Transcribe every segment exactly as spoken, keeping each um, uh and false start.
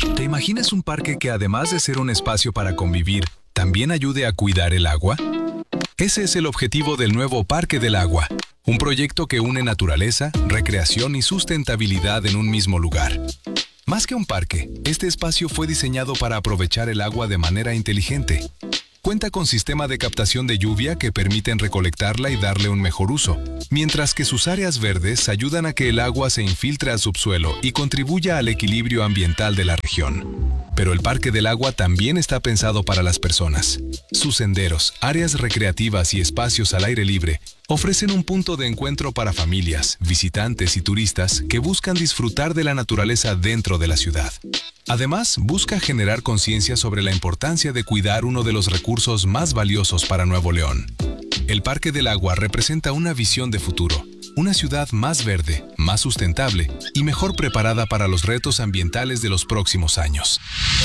¿Te imaginas un parque que además de ser un espacio para convivir, también ayude a cuidar el agua? Ese es el objetivo del nuevo Parque del Agua, un proyecto que une naturaleza, recreación y sustentabilidad en un mismo lugar. Más que un parque, este espacio fue diseñado para aprovechar el agua de manera inteligente. Cuenta con sistema de captación de lluvia que permiten recolectarla y darle un mejor uso, mientras que sus áreas verdes ayudan a que el agua se infiltre al subsuelo y contribuya al equilibrio ambiental de la región. Pero el Parque del Agua también está pensado para las personas. Sus senderos, áreas recreativas y espacios al aire libre ofrecen un punto de encuentro para familias, visitantes y turistas que buscan disfrutar de la naturaleza dentro de la ciudad. Además, busca generar conciencia sobre la importancia de cuidar uno de los recursos más valiosos para Nuevo León. El Parque del Agua representa una visión de futuro, una ciudad más verde, más sustentable y mejor preparada para los retos ambientales de los próximos años.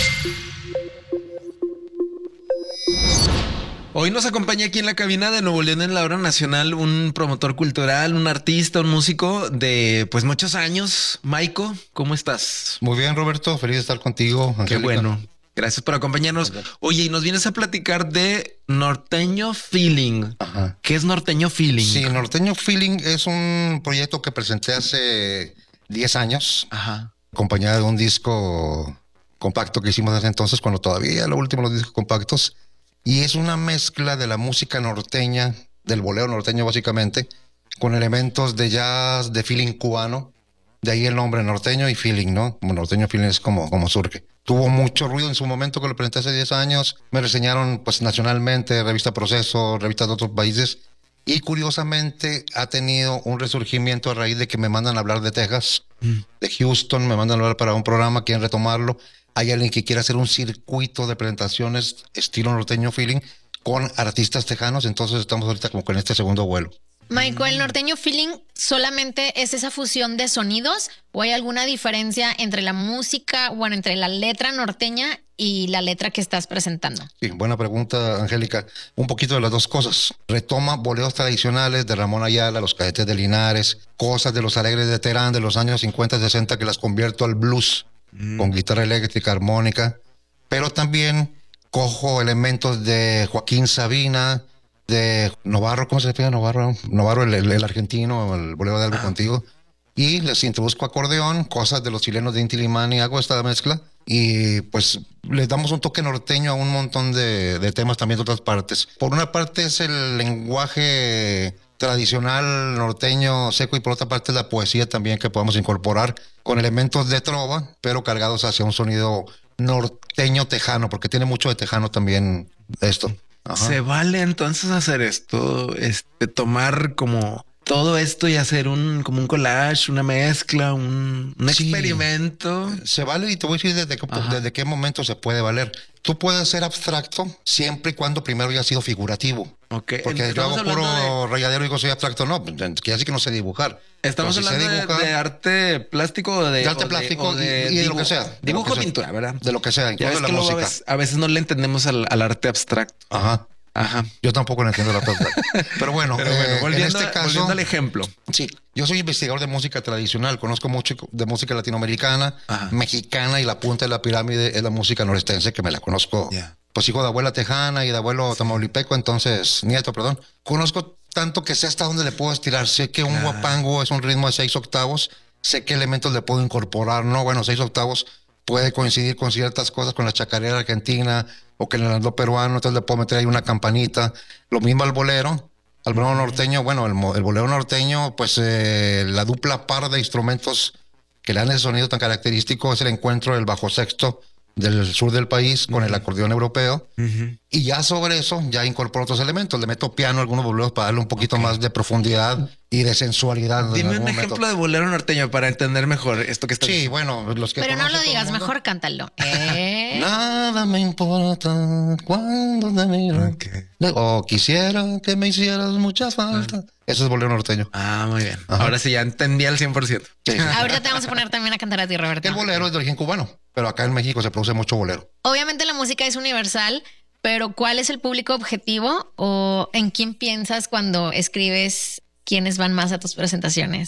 Hoy nos acompaña aquí en la cabina de Nuevo León en la Hora Nacional un promotor cultural, un artista, un músico de pues muchos años. Maiko, ¿cómo estás? Muy bien, Roberto. Feliz de estar contigo, Angélica. Qué bueno. Gracias por acompañarnos. Oye, y nos vienes a platicar de Norteño Feeling. Ajá. ¿Qué es Norteño Feeling? Sí, Norteño Feeling es un proyecto que presenté hace diez años. Ajá. Acompañado de un disco compacto que hicimos desde entonces, cuando todavía lo último los discos compactos. Y es una mezcla de la música norteña, del bolero norteño básicamente, con elementos de jazz, de feeling cubano. De ahí el nombre norteño y feeling, ¿no? Como norteño feeling es como, como surge. Tuvo mucho ruido en su momento que lo presenté hace diez años. Me reseñaron pues nacionalmente, revista Proceso, revistas de otros países. Y curiosamente ha tenido un resurgimiento a raíz de que me mandan a hablar de Texas, mm. de Houston, me mandan a hablar para un programa, quieren retomarlo. Hay alguien que quiere hacer un circuito de presentaciones estilo norteño feeling con artistas tejanos, entonces estamos ahorita como con este segundo vuelo. Maiko, ¿el norteño feeling solamente es esa fusión de sonidos o hay alguna diferencia entre la música, bueno, entre la letra norteña y la letra que estás presentando? Sí, buena pregunta, Angélica. Un poquito de las dos cosas. Retoma boleros tradicionales de Ramón Ayala, Los Cadetes de Linares, cosas de Los Alegres de Terán de los años cincuenta y sesenta que las convierto al blues. Mm. Con guitarra eléctrica, armónica, pero también cojo elementos de Joaquín Sabina, de Novarro, ¿cómo se llama Novarro? Novarro, el, el, el argentino, el bolero de Algo ah. Contigo, y les introduzco acordeón, cosas de los chilenos de Inti Limán y hago esta mezcla, y pues les damos un toque norteño a un montón de, de temas también de otras partes. Por una parte es el lenguaje tradicional norteño seco y por otra parte la poesía también que podemos incorporar con elementos de trova, pero cargados hacia un sonido norteño tejano, porque tiene mucho de tejano también esto. Ajá. ¿Se vale entonces hacer esto? Este, tomar como todo esto y hacer un como un collage, una mezcla, un, un sí, experimento. Se vale y te voy a decir desde, que, desde qué momento se puede valer. Tú puedes ser abstracto siempre y cuando primero haya sido figurativo. Okay. Porque yo hago puro de... rayadero y digo soy abstracto. No, que así que no sé dibujar. Estamos si hablando dibujar, de, de arte plástico o de, de arte o plástico de, o de y, y de dibujo, lo que sea. Dibujo, que sea. pintura, ¿verdad? De lo que sea, incluso ya la música. A veces, a veces no le entendemos al, al arte abstracto. Ajá. Ajá. Yo tampoco lo entiendo la verdad. Pero bueno, Pero bueno eh, volviendo, en este caso, volviendo al ejemplo. Sí, yo soy investigador de música tradicional, conozco mucho de música latinoamericana, Ajá. mexicana, y la punta de la pirámide es la música norestense, que me la conozco. Yeah. Pues hijo de abuela tejana y de abuelo sí. tamaulipeco, entonces, nieto, perdón. Conozco tanto que sé hasta dónde le puedo estirar. Sé que un claro. guapango es un ritmo de seis octavos, sé qué elementos le puedo incorporar, ¿no? Bueno, seis octavos puede coincidir con ciertas cosas, con la chacarera argentina o que en el andó peruano, entonces le puedo meter ahí una campanita. Lo mismo al bolero, al bolero norteño, bueno, el, el bolero norteño, pues eh, la dupla par de instrumentos que le dan ese sonido tan característico es el encuentro del bajo sexto del sur del país con uh-huh. el acordeón europeo. Uh-huh. Y ya sobre eso, ya incorporo otros elementos. Le meto piano a algunos boleros para darle un poquito okay. más de profundidad y de sensualidad. Dime un ejemplo momento. de bolero norteño para entender mejor esto que está Sí, diciendo. bueno, los que Pero no lo digas, mejor cántalo. ¿Eh? Nada me importa cuando te miro. Okay. O quisiera que me hicieras mucha falta. Uh-huh. Eso es bolero norteño. Ah, muy bien. Ajá. Ahora sí ya entendí al cien por ciento. Sí, sí. Ahorita te vamos a poner también a cantar a ti, Roberto. El bolero es de origen cubano, pero acá en México se produce mucho bolero. Obviamente la música es universal, pero ¿cuál es el público objetivo o en quién piensas cuando escribes quiénes van más a tus presentaciones?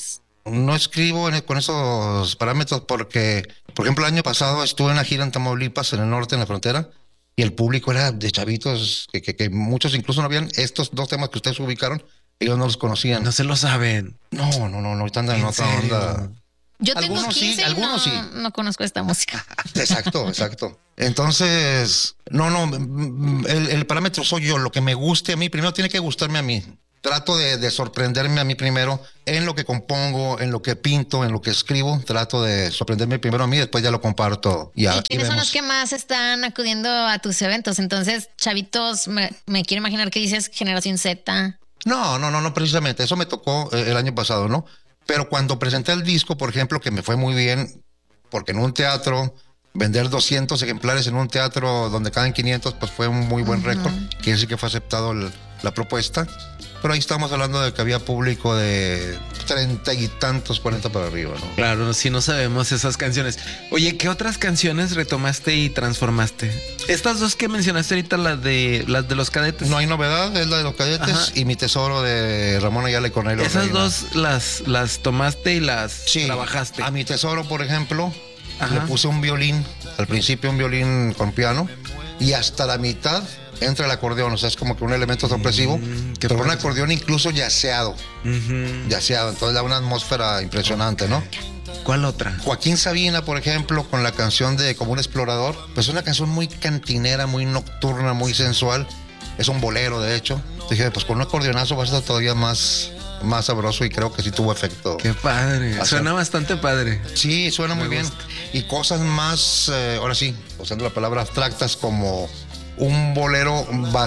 No escribo en- con esos parámetros porque, por ejemplo, el año pasado estuve en una gira en Tamaulipas, en el norte, en la frontera, y el público era de chavitos que, que, que muchos incluso no habían estos dos temas que ustedes ubicaron, ellos no los conocían. No se lo saben. No, no, no, no, ahorita andan en ¿En otra serio? onda. Yo tengo Algunos sí, quince y algunos no, sí. no conozco esta música. Exacto, exacto. Entonces, no, no, mm, el, el parámetro soy yo, lo que me guste a mí, primero tiene que gustarme a mí. Trato de, de sorprenderme a mí primero en lo que compongo, en lo que pinto, en lo que escribo. Trato de sorprenderme primero a mí, después ya lo comparto. Y, a- ¿Y y quiénes son vemos. los que más están acudiendo a tus eventos? Entonces, chavitos, me, me quiero imaginar que dices generación Z. No, no, no, no, precisamente. Eso me tocó eh, el año pasado, ¿no? Pero cuando presenté el disco, por ejemplo, que me fue muy bien, porque en un teatro, vender doscientos ejemplares en un teatro donde caben quinientos, pues fue un muy buen récord. Quiere decir que fue aceptado el- la propuesta. Pero ahí estamos hablando de que había público de treinta y tantos, cuarenta para arriba, ¿no? Claro, si no sabemos esas canciones. Oye, ¿qué otras canciones retomaste y transformaste? Estas dos que mencionaste ahorita, las de las de los Cadetes. No hay novedad, es la de los Cadetes. Ajá. Y Mi Tesoro de Ramón Ayala y Cornelio Esas Reina. dos las, las tomaste y las Sí, trabajaste. a Mi Tesoro, por ejemplo, Ajá. le puse un violín, al principio un violín con piano, y hasta la mitad entra el acordeón, o sea, es como que un elemento sorpresivo, Mm, qué pero un padre. acordeón incluso yaceado, Ujú. yaceado, entonces da una atmósfera impresionante, ¿no? ¿Cuál otra? Joaquín Sabina, por ejemplo, con la canción de Como un explorador, pues es una canción muy cantinera, muy nocturna, muy sensual, es un bolero, de hecho. Dije, pues con un acordeonazo va a estar todavía más, más sabroso y creo que sí tuvo efecto. Qué padre. Así- Suena bastante padre. Sí, suena muy Me bien. gusta. Y cosas más, eh, ahora sí, usando la palabra abstractas, como un bolero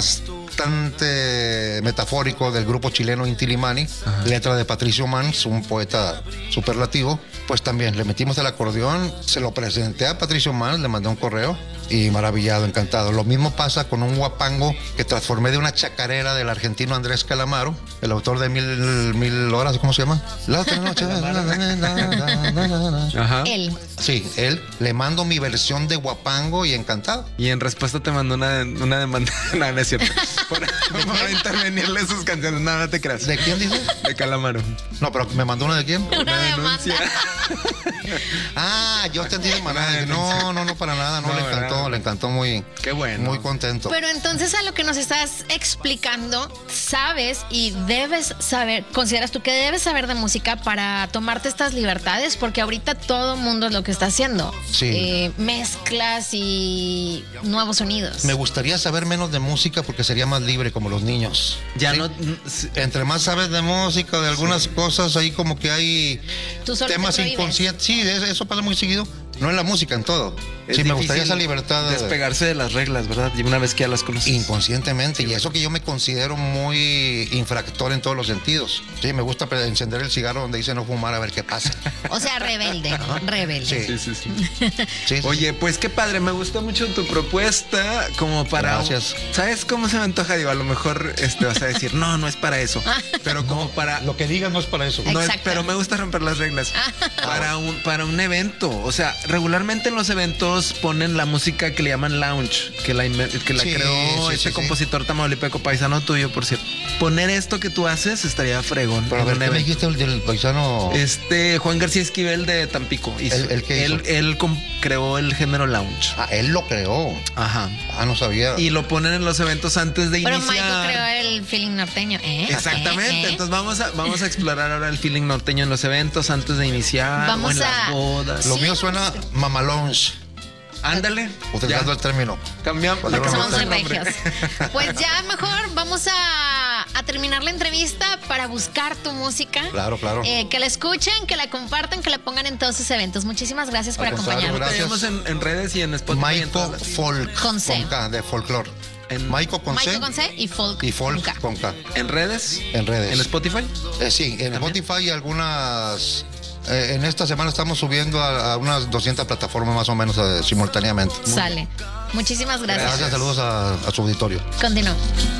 bastante metafórico del grupo chileno Inti Illimani, letra de Patricio Mans, un poeta superlativo. Pues también le metimos el acordeón, se lo presenté a Patricio Mans, le mandé un correo y maravillado, encantado. Lo mismo pasa con un guapango que transformé de una chacarera del argentino Andrés Calamaro, el autor de Mil, mil Horas, ¿cómo se llama? La otra noche. Ajá. Él. Sí, él, le mando mi versión de guapango y encantado. Y en respuesta te mandó una, una demanda. No, no es cierto. Por, por intervenirle sus canciones. No, no te creas. ¿De quién dice? De Calamaro. No, pero ¿me mandó una de quién? Una demanda. Ah, yo entendí de manera. Una No, denuncia. no, no, para nada. No, No, le encantó, ¿verdad? le encantó muy, Qué bueno. muy contento. Pero entonces a lo que nos estás explicando, sabes y debes saber, consideras tú que debes saber de música para tomarte estas libertades, porque ahorita todo el mundo es lo que está haciendo. Sí. Eh, mezclas y nuevos sonidos. Me gustaría saber menos de música porque sería más libre como los niños. Ya ¿sí? no. sí, Entre más sabes de música, de algunas cosas, ahí como que hay Tú solo te temas prohíbes. inconscientes. Sí, es- eso pasa muy seguido. No en la música, en todo. es Sí, me difícil gustaría esa libertad de- despegarse de las reglas, ¿verdad? Y una vez que ya las conoces. inconscientemente. Y eso que yo me considero muy infractor en todos los sentidos. Sí, me gusta pre- encender el cigarro donde dice no fumar a ver qué pasa. O sea, rebelde, rebelde. Sí. Sí, sí, sí. Sí, sí. Oye, pues qué padre, me gustó mucho tu propuesta como para... Gracias. ¿Sabes cómo se me antoja? Digo, a lo mejor este, vas a decir, no, no es para eso, pero como para... Lo que digas no es para eso. No es- Exacto. pero me gusta romper las reglas. Para un, para un evento. O sea, regularmente en los eventos ponen la música que le llaman lounge, que la, inven- que la Sí, creó sí, este sí, compositor tamaulipeco, paisano tuyo, por cierto. Poner esto que tú haces estaría fregón. Pero a en ver, un ¿qué me evento. dijiste el del paisano? Este Juan García Esquivel de Tampico. hizo- ¿El- el qué hizo? Él, él com- creó el género lounge. Ah, él lo creó. Ajá. Ah, no sabía. Y lo ponen en los eventos antes de Pero iniciar. Michael creó el feeling norteño. ¿eh? Exactamente. ¿Eh? ¿eh? Entonces vamos a, vamos a explorar ahora el feeling norteño en los eventos antes de iniciar. Vamos o en a- las bodas. Lo Sí. mío suena mamalons, Ándale. utilizando Ya. el término. Cambiamos. Porque Porque no, somos no, muy no, regios. Pues ya mejor vamos a, a terminar la entrevista para buscar tu música. Claro, claro. Eh, que la escuchen, que la compartan, que la pongan en todos sus eventos. Muchísimas gracias por Al contrario, acompañarnos. gracias. Tenemos en, en redes y en Spotify. y en Maico todas las- Folk. Con C. K, de folklore. En- Maico con Michael C. con C y Folk. Y folk con K. con K. ¿En redes? En redes. ¿En Spotify? Eh, sí, en Spotify y algunas. eh, en esta semana estamos subiendo a, a unas doscientas plataformas más o menos eh, simultáneamente. Sale. Muchísimas gracias. Gracias, saludos a, a su auditorio. Continúo.